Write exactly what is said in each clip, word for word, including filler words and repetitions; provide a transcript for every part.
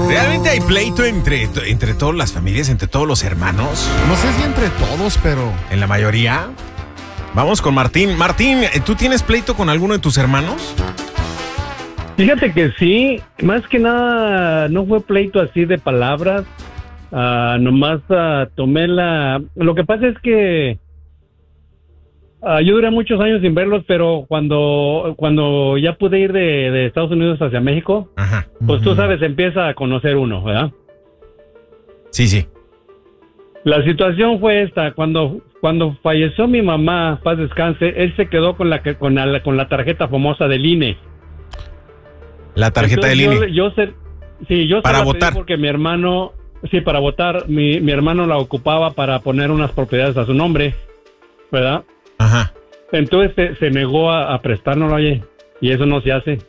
¿Realmente hay pleito entre, entre todas las familias, entre todos los hermanos? No sé si entre todos, pero... ¿En la mayoría? Vamos con Martín. Martín, ¿tú tienes pleito con alguno de tus hermanos? Fíjate que sí, más que nada no fue pleito así de palabras, uh, nomás uh, tomé la... Lo que pasa es que uh, yo duré muchos años sin verlos, pero cuando cuando ya pude ir de, de Estados Unidos hacia México, Ajá. pues tú sabes, empieza a conocer uno, ¿verdad? Sí, sí. La situación fue esta, cuando cuando falleció mi mamá, paz descanse, él se quedó con la, con la, con la tarjeta famosa del I N E. La tarjeta del I N E. Yo, yo sé, sí, yo para se la votar. pedí porque mi hermano, sí, para votar, mi, mi hermano la ocupaba para poner unas propiedades a su nombre, ¿verdad? Ajá. Entonces se, se negó a, a prestárnoslo, oye, y eso no se hace.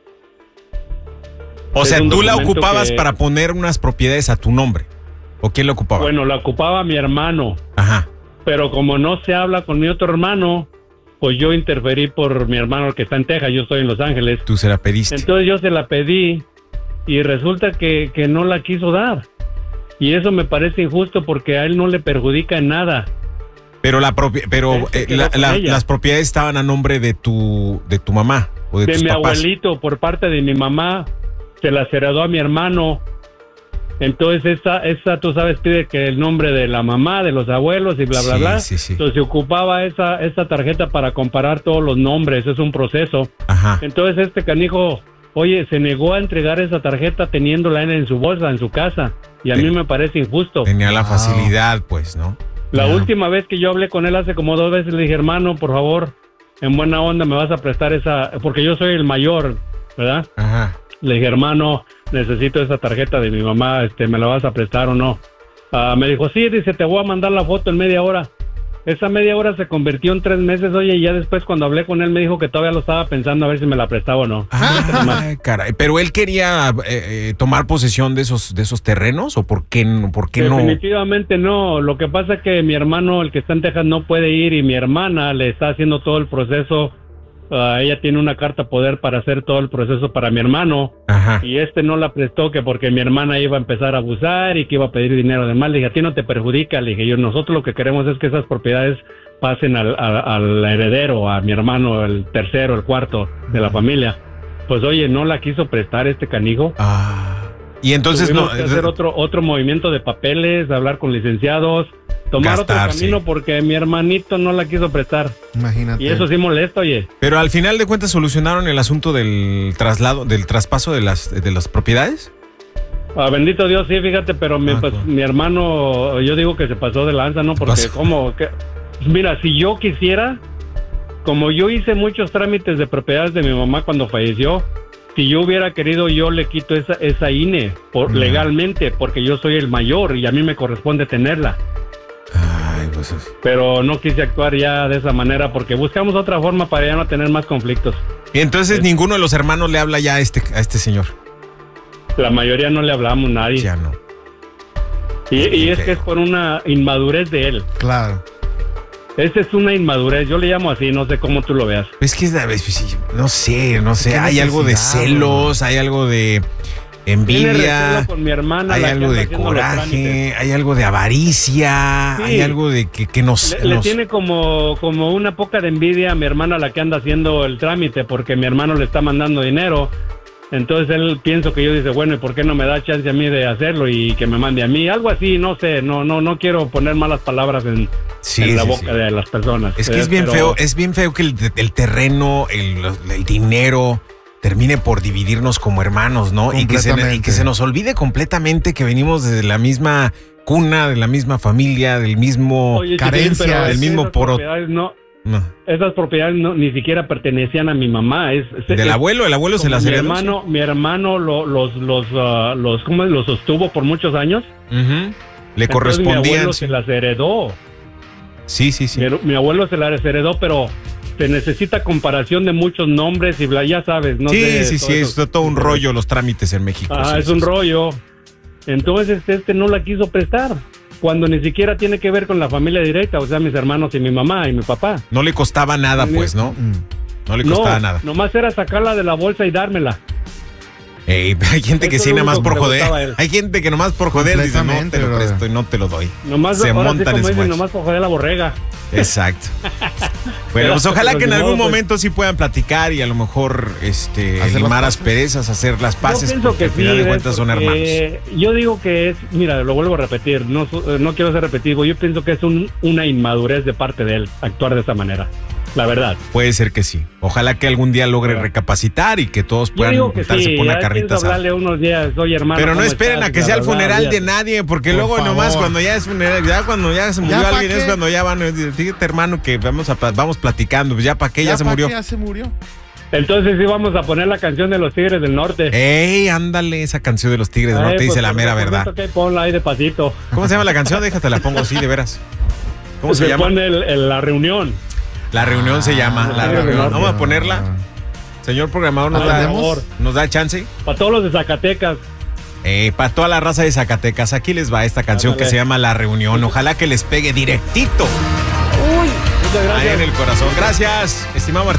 O Es sea, un tú la documento ocupabas que- para poner unas propiedades a tu nombre. ¿O quién la ocupaba? Bueno, la ocupaba mi hermano, Ajá. pero como no se habla con mi otro hermano, pues yo interferí por mi hermano que está en Texas, yo estoy en Los Ángeles. Tú se la pediste. Entonces yo se la pedí y resulta que, que no la quiso dar. Y eso me parece injusto porque a él no le perjudica en nada. Pero la propia, pero Él se eh, quedó la- con la- ella. las propiedades estaban a nombre de tu de tu mamá o de, De tus mi papás. abuelito, por parte de mi mamá, se las heredó a mi hermano. Entonces esa, esa tú sabes, pide que el nombre de la mamá, de los abuelos y bla, bla, Sí, bla. sí, sí. Entonces se ocupaba esa, esa tarjeta para comparar todos los nombres, es un proceso. Ajá. Entonces este canijo, oye, se negó a entregar esa tarjeta teniéndola en, en su bolsa, en su casa. Y a Ten- mí me parece injusto. Tenía la Wow. facilidad, pues, ¿no? La Ya. última vez que yo hablé con él hace como dos veces, le dije, hermano, por favor, en buena onda me vas a prestar esa, porque yo soy el mayor, ¿verdad? Ajá. Le dije, hermano, necesito esa tarjeta de mi mamá, este, ¿me la vas a prestar o no? Ah, me dijo, sí, dice, te voy a mandar la foto en media hora. Esa media hora se convirtió en tres meses, oye, y ya después cuando hablé con él me dijo que todavía lo estaba pensando a ver si me la prestaba o no. Ah, caray. Pero él quería eh, eh, tomar posesión de esos de esos terrenos, o por qué no, por qué no. Definitivamente no. Lo que pasa es que mi hermano, el que está en Texas, no puede ir y mi hermana le está haciendo todo el proceso. Uh, ella tiene una carta poder para hacer todo el proceso para mi hermano Ajá. y este no la prestó que porque mi hermana iba a empezar a abusar y que iba a pedir dinero de mal. Le dije, a ti no te perjudica. Le dije, yo, nosotros lo que queremos es que esas propiedades pasen al, al, al heredero, a mi hermano, el tercero, el cuarto de la familia. Pues oye, no la quiso prestar este canijo. Ah. Y entonces Tuvimos no que hacer otro otro movimiento de papeles, hablar con licenciados, tomar Gastarse. otro camino porque mi hermanito no la quiso prestar. Imagínate. Y eso sí molesta, oye. Pero al final de cuentas solucionaron el asunto del traslado, del traspaso de las de las propiedades. Ah, bendito Dios, sí, fíjate, pero mi, Ah, pues, claro. mi hermano, yo digo que se pasó de lanza, ¿no? Porque pasó? como que, mira, si yo quisiera, como yo hice muchos trámites de propiedades de mi mamá cuando falleció, si yo hubiera querido, yo le quito esa, esa I N E por, Mm. legalmente, porque yo soy el mayor y a mí me corresponde tenerla. Ay, pues es- Pero no quise actuar ya de esa manera porque buscamos otra forma para ya no tener más conflictos. Y entonces Es- ninguno de los hermanos le habla ya a este a este señor. La mayoría no le hablamos a nadie. Ya no. Y, y Bien es que feo. es por una inmadurez de él. Claro. Esa es una inmadurez, yo le llamo así, no sé cómo tú lo veas. Es que a veces, sí, no sé, no sé, ¿Qué hay algo de necesidad, celos, hay algo de Tiene envidia, recelo con mi hermana. hay la que algo anda de haciendo los trámites. coraje, hay algo de avaricia, Sí. hay algo de que, que nos, Le, le nos- tiene como, como una poca de envidia a mi hermana la que anda haciendo el trámite porque mi hermano le está mandando dinero. Entonces él pienso que yo dice, bueno, ¿y por qué no me da chance a mí de hacerlo y que me mande a mí? Algo así, no sé, no no no quiero poner malas palabras en, Sí, en la sí, boca sí. de las personas. Es que Eh, es bien pero- feo, es bien feo que el, el terreno, el, el dinero termine por dividirnos como hermanos, ¿no? Y que, se, y Completamente. que se nos olvide completamente que venimos de la misma cuna, de la misma familia, del mismo... Oye, carencia, Chiquitín, pero del es que mismo esas poro- propiedades no, no. esas propiedades no, ni siquiera pertenecían a mi mamá. Es, es- Del es- abuelo, el abuelo se como las mi heredó. hermano, mi hermano lo- los los ah, los ¿cómo es? Los sostuvo por muchos años. Ujú. Le Entonces, mi correspondían. abuelo Sí, se las heredó. sí, sí. sí. Mi, mi abuelo se las heredó, pero se necesita comparación de muchos nombres y bla, ya sabes, no sí, sé, sí, todo sí, eso. es todo un rollo los trámites en México. Ah, sí, es sí, un sí. rollo. Entonces este, este no la quiso prestar, cuando ni siquiera tiene que ver con la familia directa, o sea, mis hermanos y mi mamá y mi papá. No le costaba nada, pues, ¿no? Mm. No le costaba no, nada. nomás era sacarla de la bolsa y dármela. Ey, hay gente que Eso sí, es lo nada más único por que le gustaba a joder. él. Hay gente que nomás por joder dice, no Completamente, te lo brother. presto y no te lo doy. Nomás, Se ahora sí, montan como en su dicen, macho. nomás por joder la borrega. Exacto. Bueno, pues ojalá Pero que en ni algún modo, pues. momento sí puedan platicar y a lo mejor este, Hacer las limar paces. asperezas, hacer las paces, Yo pienso porque que al sí, final de ¿ves? cuentas son hermanos. Porque yo digo que es, mira, lo vuelvo a repetir, no, su- no quiero ser repetitivo, yo pienso que es un, una inmadurez de parte de él actuar de esa manera, la verdad. Puede ser que sí. Ojalá que algún día logre Claro. recapacitar y que todos Yo puedan digo que juntarse sí, por una ya carnita pienso asada. hablarle unos días, oye hermano. Pero no ¿cómo esperen estás? a que La sea el verdad, funeral de olvídate. nadie, porque Por luego nomás favor. cuando ya es funeral, ya cuando ya se murió ¿Ya pa' alguien, es qué? cuando ya van, fíjate hermano que vamos a vamos platicando, pues ya para qué, ya, se pa' murió. qué, Ya se murió. Entonces sí vamos a poner la canción de los Tigres del Norte. Ey, ándale, esa canción de los Tigres del Ay, Norte pues, dice la por- mera por verdad. cierto, que ponla ahí de pasito. ¿Cómo se llama la canción? Déjate la pongo así, de veras. ¿Cómo se, llama? pone el- el- la reunión. La reunión se llama, la Ah, reunión. no, Vamos a ponerla. Señor programador, ¿nos, Por da, favor. ¿nos da chance? Para todos los de Zacatecas. Eh, para toda la raza de Zacatecas, aquí les va esta canción Ándale. que se llama La Reunión. Ojalá que les pegue directito Muchas ahí gracias. en el corazón. Gracias, estimado Martín.